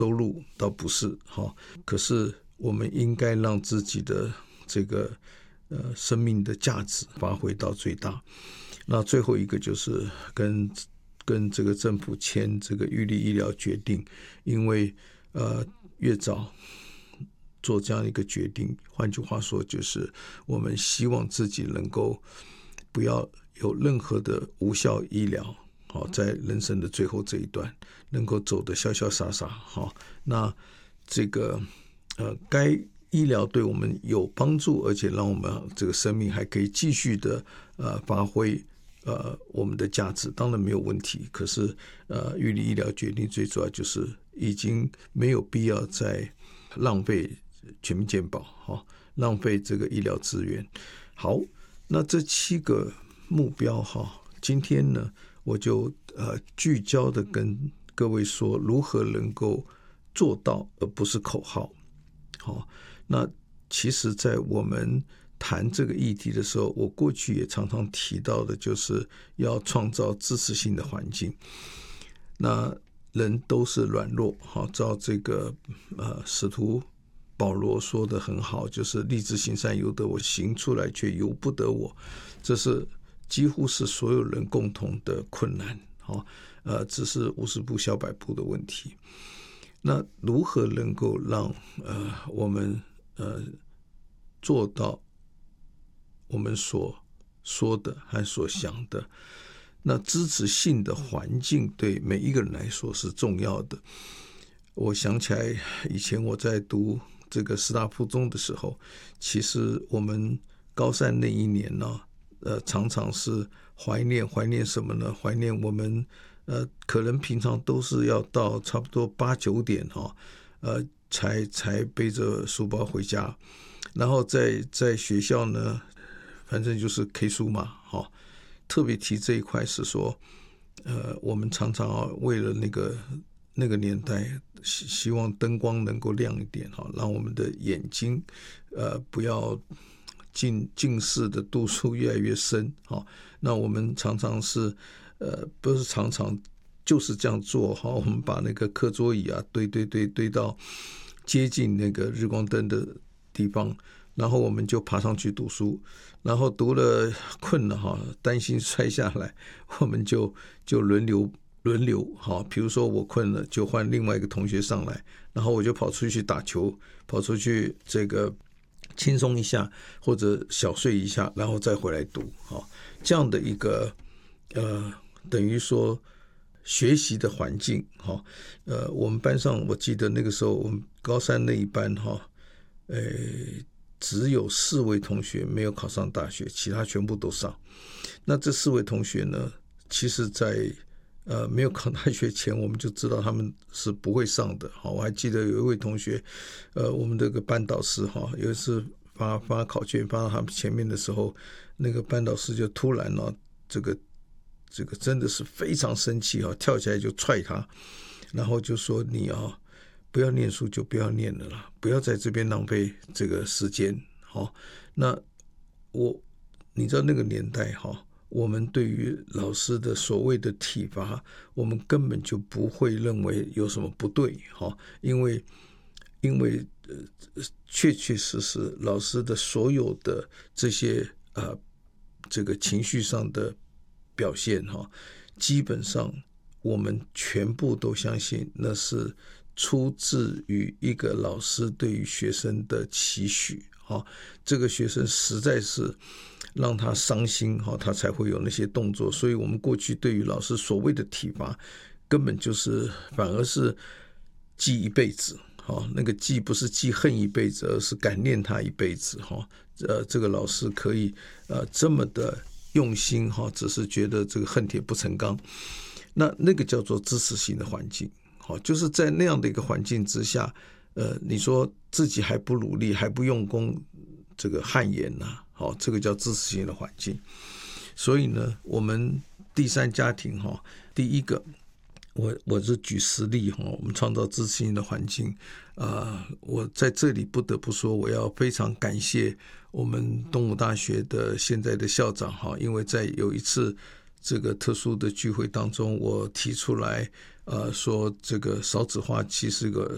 收入倒不是，可是我们应该让自己的这个生命的价值发挥到最大。那最后一个就是跟这个政府签这个预立医疗决定，因为越早做这样一个决定，换句话说就是我们希望自己能够不要有任何的无效医疗，在人生的最后这一段能够走得潇潇洒洒。那这个该医疗对我们有帮助，而且让我们这个生命还可以继续的发挥我们的价值，当然没有问题。可是预立医疗决定最主要就是已经没有必要再浪费全民健保，浪费这个医疗资源。好，那这7个目标今天呢我就聚焦的跟各位说如何能够做到，而不是口号。那其实在我们谈这个议题的时候，我过去也常常提到的就是要创造支持性的环境。那人都是软弱，照这个使徒保罗说的很好，就是立志行善由得我，行出来却由不得我。这是几乎是所有人共同的困难，只是50步笑百步的问题。那如何能够让我们做到我们所说的和所想的？那支持性的环境对每一个人来说是重要的。我想起来以前我在读这个师大附中的时候，其实我们高三那一年呢，常常是怀念什么呢？怀念我们可能平常都是要到差不多8、9点才背着书包回家，然后在学校呢，反正就是 K 书嘛，特别提这一块是说，我们常常为了那个年代，希望灯光能够亮一点，让我们的眼睛不要近视的度数越来越深。那我们常常是不是常常就是这样做，我们把那个课桌椅堆到接近那个日光灯的地方，然后我们就爬上去读书，然后读了困了担心摔下来，我们就轮流比如说我困了就换另外一个同学上来，然后我就跑出去打球，跑出去这个轻松一下或者小睡一下，然后再回来读。这样的一个等于说学习的环境。我们班上我记得那个时候我们高三那一班只有4位同学没有考上大学，其他全部都上。那这4位同学呢，其实在没有考大学前我们就知道他们是不会上的。我还记得有一位同学我们这个班导师有一次发考卷发到他们前面的时候，那个班导师就突然这个真的是非常生气跳起来就踹他，然后就说你不要念书就不要念了啦，不要在这边浪费这个时间。那你知道那个年代我们对于老师的所谓的体罚，我们根本就不会认为有什么不对，因为确实老师的所有的这些这个情绪上的表现基本上我们全部都相信那是出自于一个老师对于学生的期许。这个学生实在是让他伤心他才会有那些动作。所以我们过去对于老师所谓的体罚根本就是反而是记一辈子。那个记不是记恨一辈子，而是感念他一辈子。这个老师可以这么的用心只是觉得这个恨铁不成钢。那个叫做支持性的环境。就是在那样的一个环境之下，你说自己还不努力还不用功，这个汗颜这个叫支持性的环境。所以呢，我们第3家庭第一个我是举实例我们创造支持性的环境。我在这里不得不说，我要非常感谢我们东吴大学的现在的校长因为在有一次这个特殊的聚会当中，我提出来说这个少子化其实是个